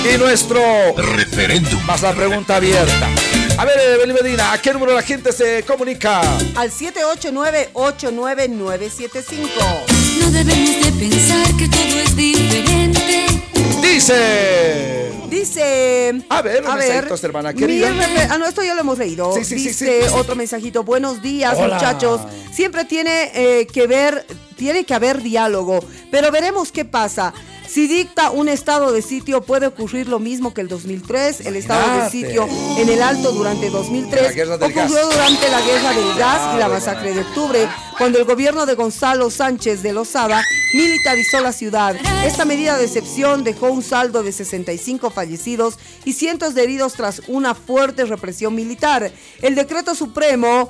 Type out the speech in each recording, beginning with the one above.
y nuestro referéndum. Más la pregunta abierta. A ver, Evelyn Medina, ¿a qué número la gente se comunica? Al 789-89975. No debemos de pensar que todo es diferente. Dice, a ver, mensajitos, hermana querida. No, esto ya lo hemos leído. Sí, Dice otro mensajito. Buenos días, hola, muchachos. Siempre tiene que haber diálogo, pero veremos qué pasa. Si dicta un estado de sitio, puede ocurrir lo mismo que el 2003. El estado de sitio en el Alto durante 2003 ocurrió durante la guerra del gas y la masacre de octubre, cuando el gobierno de Gonzalo Sánchez de Lozada militarizó la ciudad. Esta medida de excepción dejó un saldo de 65 fallecidos y cientos de heridos tras una fuerte represión militar. El decreto supremo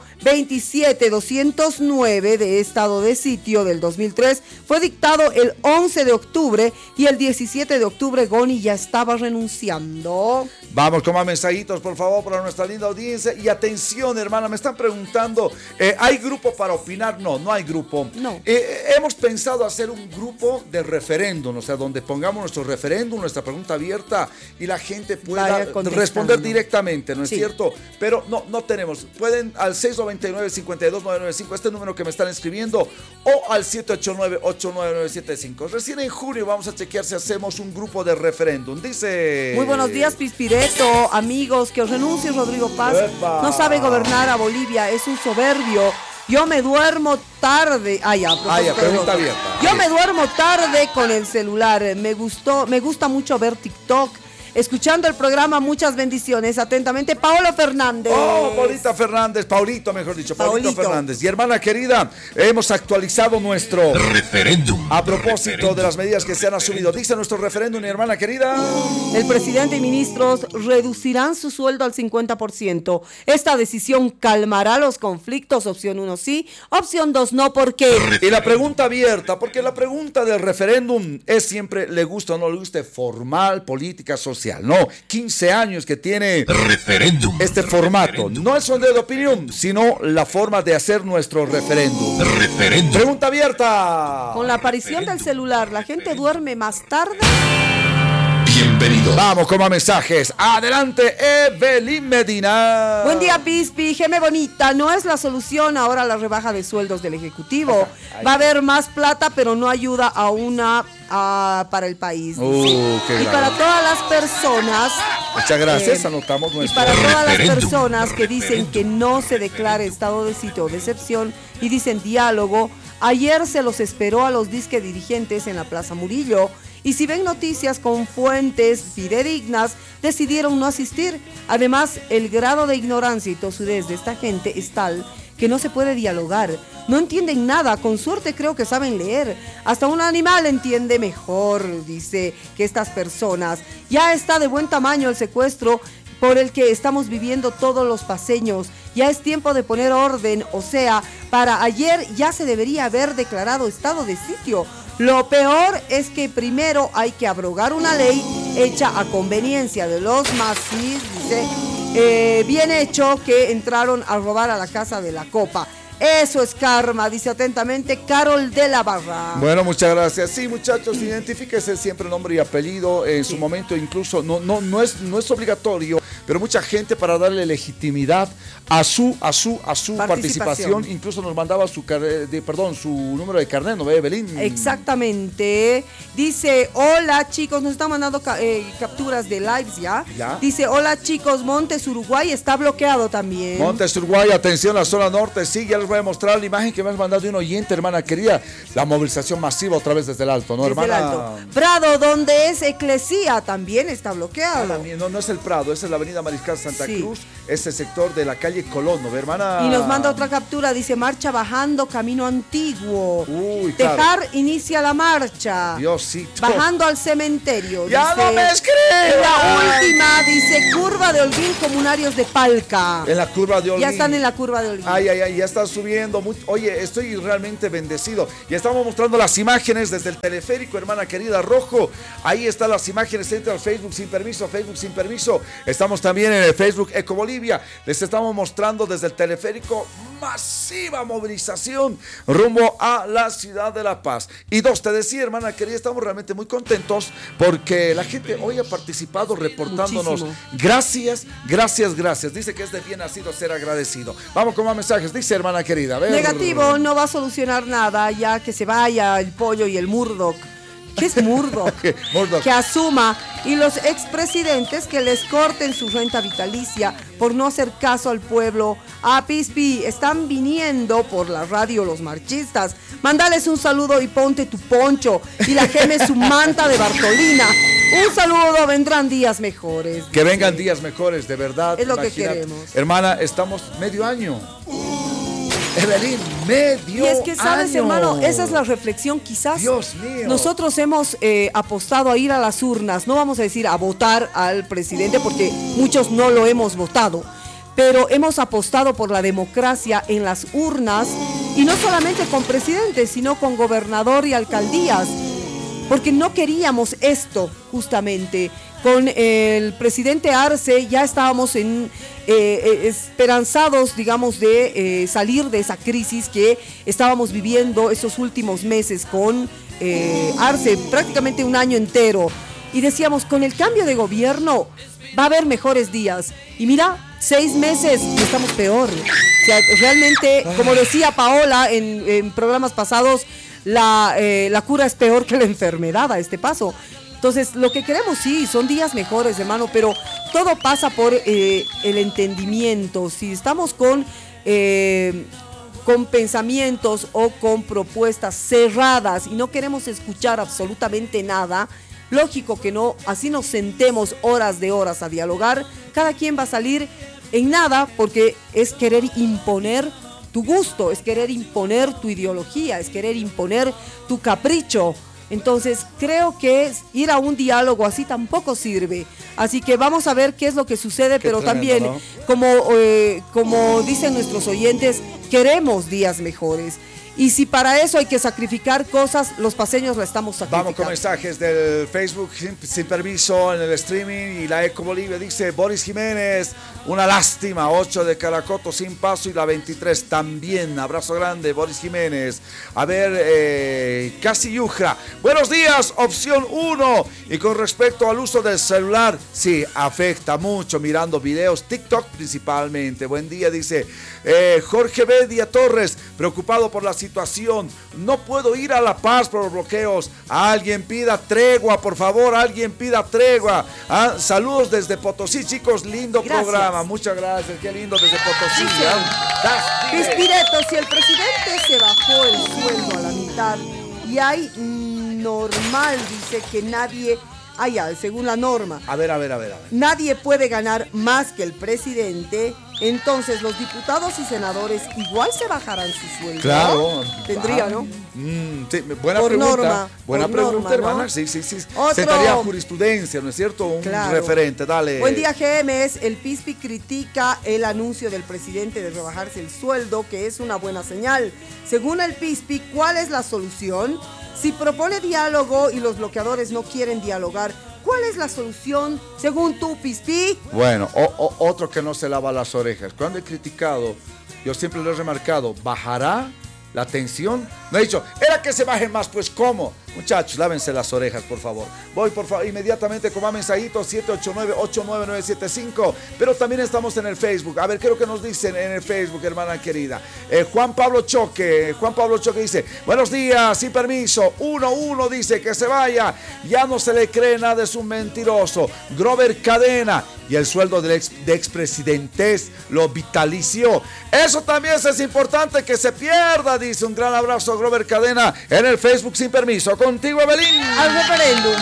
27209 de estado de sitio del 2003 fue dictado el 11 de octubre y el 17 de octubre Goni ya estaba renunciando. Vamos con más mensajitos, por favor, para nuestra linda audiencia. Y atención, hermana, me están preguntando, ¿hay grupo para opinar? No hay grupo. No. Hemos pensado hacer un grupo de referéndum, o sea, donde pongamos nuestro referéndum, nuestra pregunta abierta y la gente pueda responder directamente, ¿no es cierto? Pero no tenemos. Pueden al 699-52995, este número que me están escribiendo, o al 789-89975. Recién en junio vamos a chequear si hacemos un grupo de referéndum. Dice... Muy buenos días, Pispireto, amigos, que os renuncie Rodrigo Paz. ¡Epa! No sabe gobernar a Bolivia, es un soberbio. Yo me duermo tarde. Pregunta abierta. Yo me duermo tarde con el celular. Me gusta mucho ver TikTok. Escuchando el programa, muchas bendiciones. Atentamente, Paolo Fernández. Paulito, mejor dicho. Paulito Fernández. Y hermana querida, hemos actualizado nuestro referéndum a propósito de las medidas que se han asumido. Dice nuestro referéndum, mi hermana querida. El presidente y ministros reducirán su sueldo al 50%. Esta decisión calmará los conflictos. Opción 1 sí, opción 2 no. ¿Por qué? Y la pregunta abierta, porque la pregunta del referéndum es siempre, le gusta o no le guste, formal, política, social. No, 15 años que tiene referéndum. Este formato, no el sondeo de opinión, sino la forma de hacer nuestro referéndum. Pregunta abierta. Con la aparición del celular, ¿la gente duerme más tarde? Bienvenido. Vamos con más mensajes. Adelante, Evelyn Medina. Buen día, Pispi. Geme bonita. No es la solución ahora la rebaja de sueldos del Ejecutivo. Va a haber más plata, pero no ayuda para el país. Y para todas las personas. Muchas gracias, anotamos nuestro. Y para todas las personas que dicen que no se declare estado de sitio o de excepción y dicen diálogo, ayer se los esperó a los disque dirigentes en la Plaza Murillo. Y si ven noticias con fuentes fidedignas, decidieron no asistir. Además, el grado de ignorancia y tosudez de esta gente es tal que no se puede dialogar. No entienden nada, con suerte creo que saben leer. Hasta un animal entiende mejor, dice, que estas personas. Ya está de buen tamaño el secuestro por el que estamos viviendo todos los paseños. Ya es tiempo de poner orden, o sea, para ayer ya se debería haber declarado estado de sitio. Lo peor es que primero hay que abrogar una ley hecha a conveniencia de los masís, dice, bien hecho, que entraron a robar a la Casa de la Copa. Eso es karma, dice atentamente Carol de la Barra. Bueno, muchas gracias. Sí, muchachos, identifíquese siempre nombre y apellido. En su momento incluso no es obligatorio, pero mucha gente, para darle legitimidad a su participación, incluso nos mandaba su número de carnet, ¿no ve, Evelyn? Exactamente. Dice, hola chicos, nos están mandando capturas de lives ya. Dice, hola chicos, Montes Uruguay está bloqueado también. Montes Uruguay, atención, la zona norte, sí, ya les voy a mostrar la imagen que me has mandado de un oyente, hermana querida. La movilización masiva otra vez desde el Alto, ¿no, hermana? Desde el Alto. Prado, donde es Eclesía, también está bloqueado. No es el Prado, esa es la avenida Mariscal Santa Cruz, ese sector de la calle Colón, ¿no, hermana? Y nos manda otra captura, dice, marcha bajando, camino antiguo. Tejar inicia la marcha. Diosito. Bajando al cementerio. ¡Ya dice, no me escribas! La última, dice, curva de Holguín, comunarios de Palca. En la curva de Holguín. Ya están en la curva de Holguín. Ya está subiendo. Oye, estoy realmente bendecido. Y estamos mostrando las imágenes desde el teleférico, hermana querida, rojo. Ahí están las imágenes. Entra al Facebook sin permiso. Estamos también en el Facebook Eco Bolivia. Les estamos mostrando desde el teleférico masiva movilización rumbo a la ciudad de La Paz. Y dos, te decía, hermana querida, estamos realmente muy contentos porque la gente hoy ha participado reportándonos. Muchísimo. Gracias, gracias, gracias. Dice que es de bien nacido ser agradecido. Vamos con más mensajes. Dice, hermana querida. A ver. Negativo, no va a solucionar nada, ya que se vaya el pollo y el Murdoch. ¿Qué es Murdoch? Que asuma, y los expresidentes que les corten su renta vitalicia por no hacer caso al pueblo. A Pispi, están viniendo por la radio los marchistas. Mándales un saludo y ponte tu poncho y la geme su manta de Bartolina. Un saludo, vendrán días mejores. Que vengan días mejores, de verdad. Es lo que queremos. Hermana, estamos medio año. Evelyn, medio. Y es que, ¿sabes, año. hermano? Esa es la reflexión. Quizás Dios mío. Nosotros hemos apostado a ir a las urnas. No vamos a decir a votar al presidente, porque muchos no lo hemos votado. Pero hemos apostado por la democracia en las urnas. Y no solamente con presidentes, sino con gobernador y alcaldías. Porque no queríamos esto, justamente. Con el presidente Arce ya estábamos esperanzados, digamos, de salir de esa crisis que estábamos viviendo estos últimos meses con Arce, prácticamente un año entero. Y decíamos, con el cambio de gobierno va a haber mejores días. Y mira, 6 meses y estamos peor. O sea, realmente, como decía Paola en programas pasados, la cura es peor que la enfermedad a este paso. Entonces, lo que queremos, sí, son días mejores, hermano, pero todo pasa por el entendimiento. Si estamos con pensamientos o con propuestas cerradas y no queremos escuchar absolutamente nada, lógico que no, así nos sentemos horas de horas a dialogar, cada quien va a salir en nada, porque es querer imponer tu gusto, es querer imponer tu ideología, es querer imponer tu capricho. Entonces, creo que ir a un diálogo así tampoco sirve. Así que vamos a ver qué es lo que sucede, pero tremendo, también, ¿no? Como dicen nuestros oyentes, queremos días mejores. Y si para eso hay que sacrificar cosas, los paseños la estamos sacrificando. Vamos con mensajes del Facebook sin permiso en el streaming. Y la Eco Bolivia dice: Boris Jiménez, una lástima, 8 de Caracoto sin paso y la 23 también. Abrazo grande, Boris Jiménez. A ver, Casi Yuja, buenos días, opción 1. Y con respecto al uso del celular, sí, afecta mucho mirando videos, TikTok principalmente. Buen día, dice Jorge Bedia Torres, preocupado por la situación. No puedo ir a La Paz por los bloqueos. Alguien pida tregua, por favor, alguien pida tregua. Saludos desde Potosí, chicos, lindo programa. Muchas gracias, qué lindo desde Potosí. Pispireto, si el presidente se bajó el sueldo a la mitad y hay normal, dice que nadie... según la norma. A ver. Nadie puede ganar más que el presidente. Entonces los diputados y senadores igual se bajarán su sueldo. Claro. Tendría, ¿no? Sí, buena por pregunta. Norma, buena por pregunta, norma, hermana. ¿no? Sí. Otro. Sentaría jurisprudencia, ¿no es cierto? Un referente, dale. Buen día, GMS. El PISPI critica el anuncio del presidente de rebajarse el sueldo, que es una buena señal. Según el PISPI, ¿cuál es la solución? Si propone diálogo y los bloqueadores no quieren dialogar, ¿cuál es la solución según tú, Pispi? Bueno, otro que no se lava las orejas. Cuando he criticado, yo siempre lo he remarcado, ¿bajará la tensión? No he dicho, era que se baje más, pues ¿cómo? Muchachos, lávense las orejas, por favor. Voy, por favor, inmediatamente con más mensajitos, 789-89975. Pero también estamos en el Facebook. A ver, ¿qué es lo que nos dicen en el Facebook, hermana querida? Juan Pablo Choque dice: buenos días, sin permiso. 1-1 dice que se vaya. Ya no se le cree nada, es un mentiroso. Grover Cadena. Y el sueldo de expresidentes lo vitalició. Eso también es importante que se pierda, dice. Un gran abrazo, Grover Cadena, en el Facebook sin permiso. Contigo, Evelyn. Al referéndum.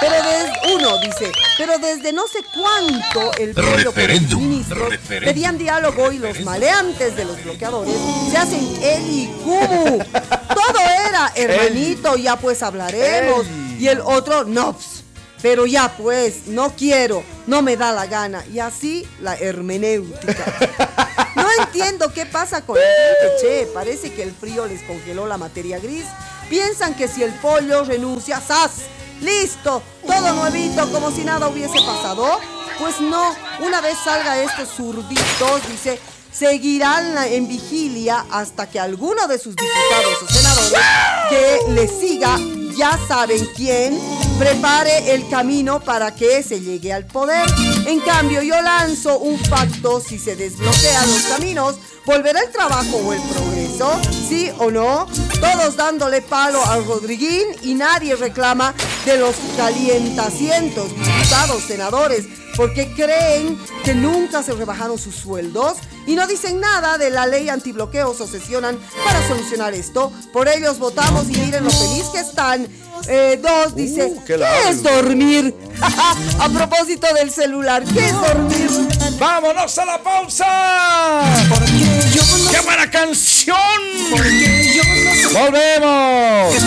Pero desde no sé cuánto el pueblo con los ministros pedían diálogo y los maleantes de los bloqueadores se hacen Eli y Kumu. Todo era, hermanito, ya pues hablaremos. Y el otro, no, pero ya pues, no quiero, no me da la gana. Y así la hermenéutica. No entiendo qué pasa con la gente, parece que el frío les congeló la materia gris. Piensan que si el pollo renuncia, ¡zas! ¡Listo! Todo nuevito, como si nada hubiese pasado. Pues no, una vez salga estos zurditos, dice, seguirán en vigilia hasta que alguno de sus diputados o senadores que le siga, ya saben quién, prepare el camino para que se llegue al poder. En cambio, yo lanzo un facto: si se desbloquean los caminos, ¿volverá el trabajo o el progreso? ¿Sí o no? Todos dándole palo al Rodriguín y nadie reclama de los calientacientos, diputados, senadores, porque creen que nunca se rebajaron sus sueldos y no dicen nada de la ley antibloqueos o sesionan para solucionar esto. Por ellos votamos y miren lo feliz que están. Dos dice, ¿qué es dormir? A propósito del celular, ¿qué es dormir? ¡Vámonos a la pausa! ¡Qué buena canción! ¡Volvemos!